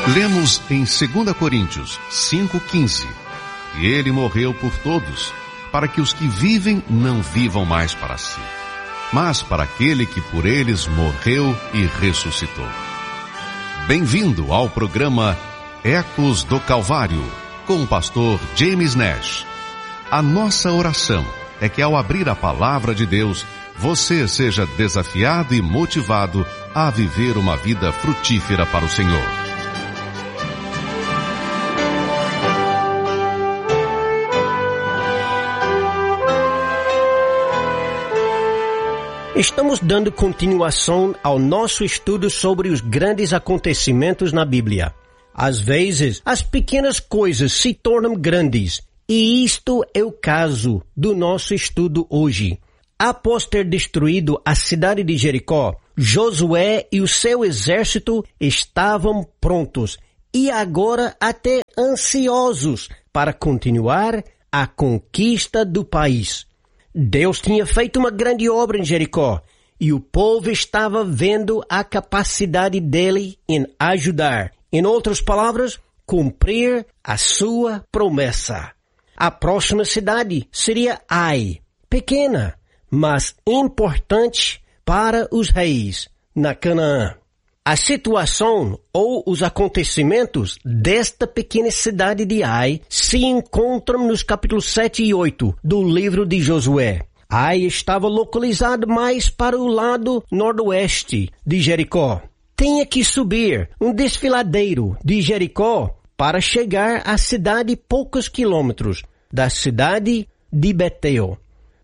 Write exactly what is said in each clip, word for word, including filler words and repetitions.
Lemos em segunda Coríntios cinco, quinze. E ele morreu por todos, para que os que vivem não vivam mais para si, mas para aquele que por eles morreu e ressuscitou. Bem-vindo ao programa Ecos do Calvário, com o pastor James Nash. A nossa oração é que ao abrir a palavra de Deus, você seja desafiado e motivado a viver uma vida frutífera para o Senhor. Estamos dando continuação ao nosso estudo sobre os grandes acontecimentos na Bíblia. Às vezes, as pequenas coisas se tornam grandes, e isto é o caso do nosso estudo hoje. Após ter destruído a cidade de Jericó, Josué e o seu exército estavam prontos e agora até ansiosos para continuar a conquista do país. Deus tinha feito uma grande obra em Jericó e o povo estava vendo a capacidade dele em ajudar. Em outras palavras, cumprir a sua promessa. A próxima cidade seria Ai, pequena, mas importante para os reis na Canaã. A situação ou os acontecimentos desta pequena cidade de Ai se encontram nos capítulos sete e oito do livro de Josué. Ai estava localizado mais para o lado noroeste de Jericó. Tinha que subir um desfiladeiro de Jericó para chegar à cidade poucos quilômetros da cidade de Betel.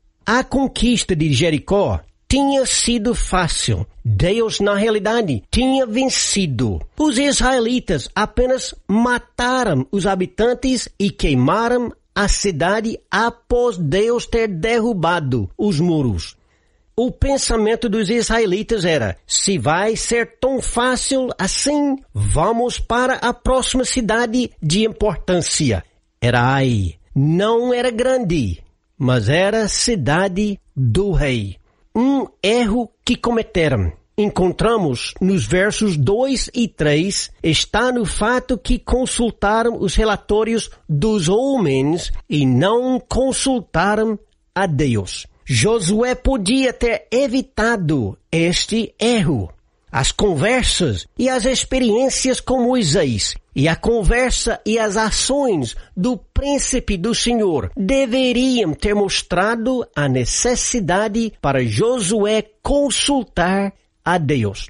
A conquista de Jericó tinha sido fácil. Deus, na realidade, tinha vencido. Os israelitas apenas mataram os habitantes e queimaram a cidade após Deus ter derrubado os muros. O pensamento dos israelitas era: se vai ser tão fácil assim, vamos para a próxima cidade de importância. Era Ai. Não era grande, mas era cidade do rei. Um erro que cometeram, encontramos nos versos dois e três, está no fato que consultaram os relatórios dos homens e não consultaram a Deus. Josué podia ter evitado este erro. As conversas e as experiências com Moisés e a conversa e as ações do príncipe do Senhor deveriam ter mostrado a necessidade para Josué consultar a Deus.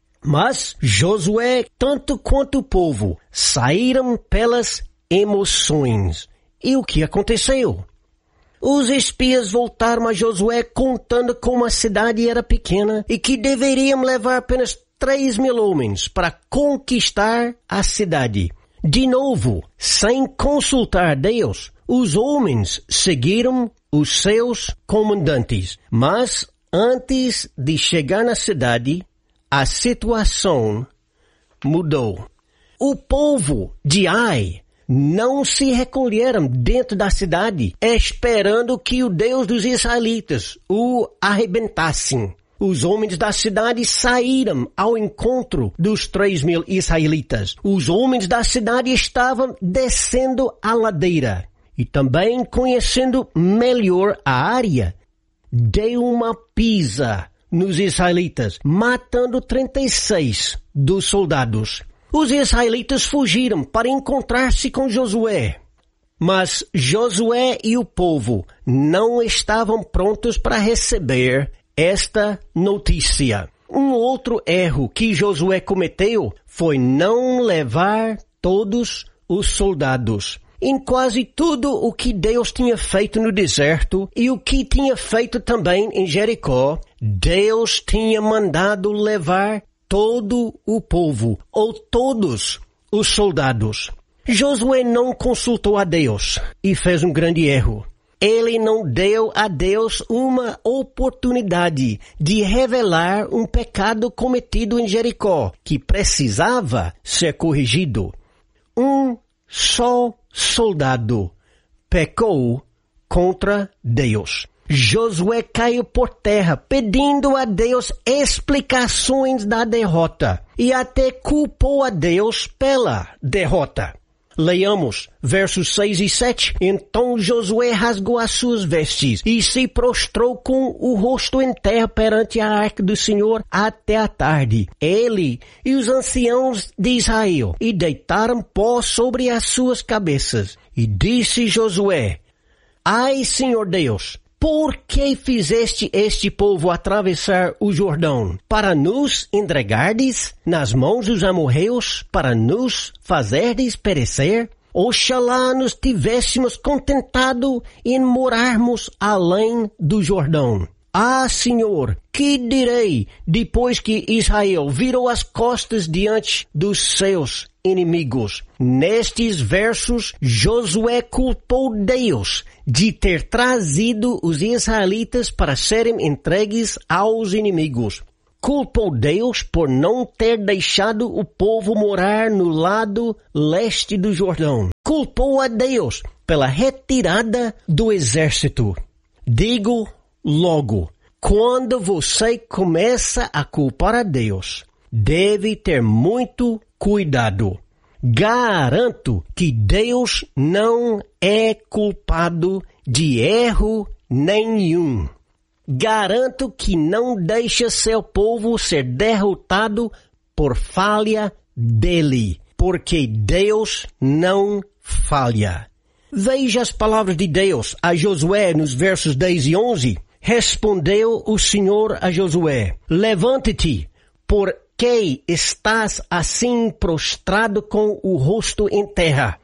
Mas Josué, tanto quanto o povo, saíram pelas emoções. E o que aconteceu? Os espias voltaram a Josué contando como a cidade era pequena e que deveriam levar apenas três mil homens para conquistar a cidade. De novo, sem consultar Deus, os homens seguiram os seus comandantes. Mas antes de chegar na cidade, a situação mudou. O povo de Ai não se recolheram dentro da cidade, esperando que o Deus dos israelitas o arrebentassem. Os homens da cidade saíram ao encontro dos três mil israelitas. Os homens da cidade estavam descendo a ladeira e também conhecendo melhor a área. Deu uma pisa nos israelitas, matando trinta e seis dos soldados. Os israelitas fugiram para encontrar-se com Josué. Mas Josué e o povo não estavam prontos para receber esta notícia. Um outro erro que Josué cometeu foi não levar todos os soldados. Em quase tudo o que Deus tinha feito no deserto e o que tinha feito também em Jericó, Deus tinha mandado levar todo o povo, ou todos os soldados. Josué não consultou a Deus e fez um grande erro. Ele não deu a Deus uma oportunidade de revelar um pecado cometido em Jericó, que precisava ser corrigido. Um só soldado pecou contra Deus. Josué caiu por terra, pedindo a Deus explicações da derrota e até culpou a Deus pela derrota. Leiamos versos seis e sete. Então Josué rasgou as suas vestes e se prostrou com o rosto em terra perante a arca do Senhor até a tarde. Ele e os anciãos de Israel e deitaram pó sobre as suas cabeças. E disse Josué: Ai, Senhor Deus, por que fizeste este povo atravessar o Jordão? Para nos entregardes nas mãos dos amorreus? Para nos fazerdes perecer? Oxalá nos tivéssemos contentado em morarmos além do Jordão. Ah, Senhor, que direi depois que Israel virou as costas diante dos seus inimigos? Nestes versos, Josué culpou Deus de ter trazido os israelitas para serem entregues aos inimigos. Culpou Deus por não ter deixado o povo morar no lado leste do Jordão. Culpou a Deus pela retirada do exército. Digo logo, quando você começa a culpar a Deus, deve ter muito cuidado. Garanto que Deus não é culpado de erro nenhum. Garanto que não deixa seu povo ser derrotado por falha dele, porque Deus não falha. Veja as palavras de Deus a Josué nos versos dez e onze. Respondeu o Senhor a Josué: Levante-te, porque estás assim prostrado com o rosto em terra.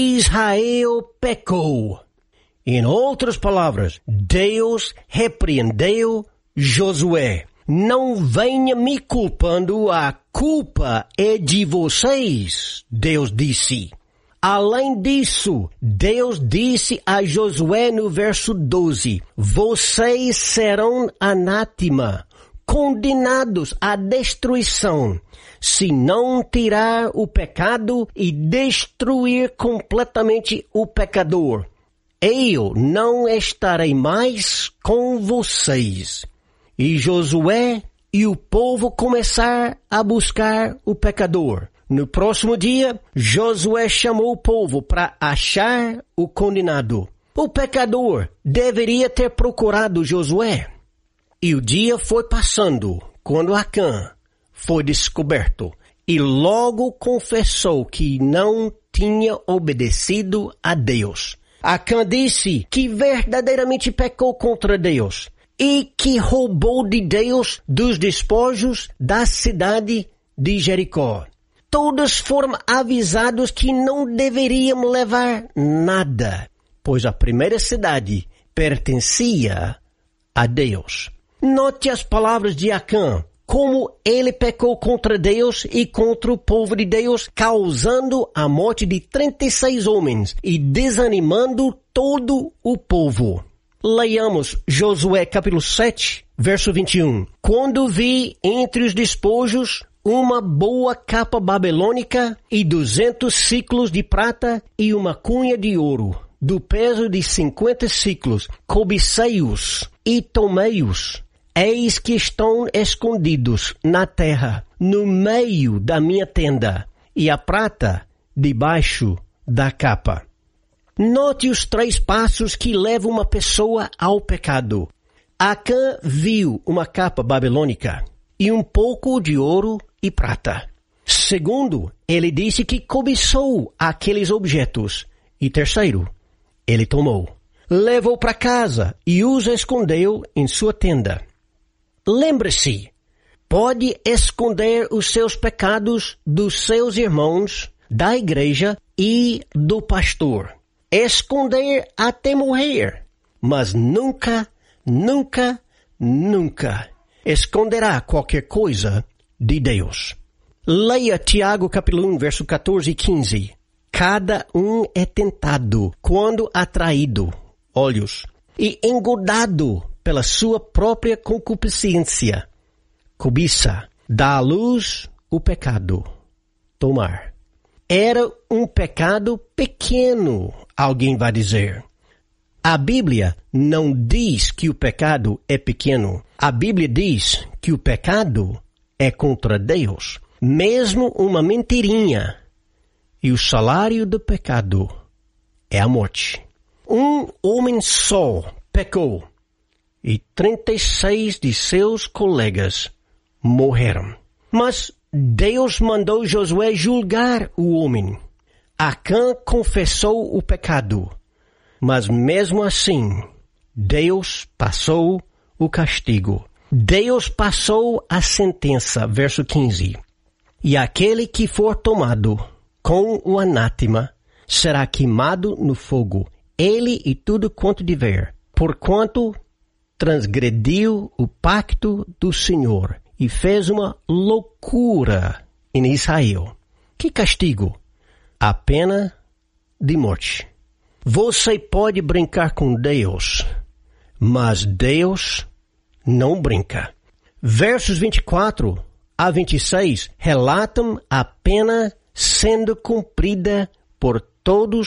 Israel pecou. Em outras palavras, Deus repreendeu Josué. Não venha me culpando, a culpa é de vocês, Deus disse. Além disso, Deus disse a Josué no verso doze, vocês serão anátema, condenados à destruição, se não tirar o pecado e destruir completamente o pecador. Eu não estarei mais com vocês. E Josué e o povo começaram a buscar o pecador. No próximo dia, Josué chamou o povo para achar o condenado. O pecador deveria ter procurado Josué. E o dia foi passando, quando Acã foi descoberto, e logo confessou que não tinha obedecido a Deus. Acã disse que verdadeiramente pecou contra Deus e que roubou de Deus dos despojos da cidade de Jericó. Todos foram avisados que não deveriam levar nada, pois a primeira cidade pertencia a Deus. Note as palavras de Acã, como ele pecou contra Deus e contra o povo de Deus, causando a morte de trinta e seis homens e desanimando todo o povo. Leiamos Josué capítulo sete, verso vinte e um. Quando vi entre os despojos uma boa capa babilônica e duzentos ciclos de prata e uma cunha de ouro, do peso de cinquenta ciclos, cobicei-os e tomei-os. Eis que estão escondidos na terra, no meio da minha tenda, e a prata debaixo da capa. Note os três passos que levam uma pessoa ao pecado. Acã viu uma capa babilônica e um pouco de ouro e prata. Segundo, ele disse que cobiçou aqueles objetos. E terceiro, ele tomou. Levou para casa e os escondeu em sua tenda. Lembre-se, pode esconder os seus pecados dos seus irmãos, da igreja e do pastor. Esconder até morrer, mas nunca, nunca, nunca esconderá qualquer coisa de Deus. Leia Tiago capítulo um, verso catorze e quinze. Cada um é tentado quando atraído, olhos, e engodado pela sua própria concupiscência. Cobiça, dá à luz o pecado. Tomar. Era um pecado pequeno, alguém vai dizer. A Bíblia não diz que o pecado é pequeno. A Bíblia diz que o pecado é contra Deus. Mesmo uma mentirinha. E o salário do pecado é a morte. Um homem só pecou. E trinta e seis de seus colegas morreram. Mas Deus mandou Josué julgar o homem. Acã confessou o pecado. Mas mesmo assim, Deus passou o castigo. Deus passou a sentença, verso quinze. E aquele que for tomado com o anátema será queimado no fogo, ele e tudo quanto tiver, porquanto transgrediu o pacto do Senhor e fez uma loucura em Israel. Que castigo? A pena de morte. Você pode brincar com Deus, mas Deus não brinca. Versos vinte e quatro a vinte e seis relatam a pena sendo cumprida por todos